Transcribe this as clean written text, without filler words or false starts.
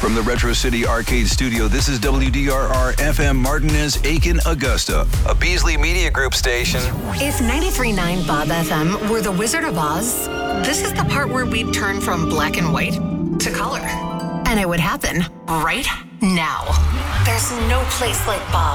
From the Retro City Arcade Studio, this is WDRR FM Martinez, Aiken, Augusta, a Beasley Media Group station. If 93.9 Bob FM were the Wizard of Oz, this is the part where we'd turn from black and white to color. And it would happen right now. There's no place like Bob.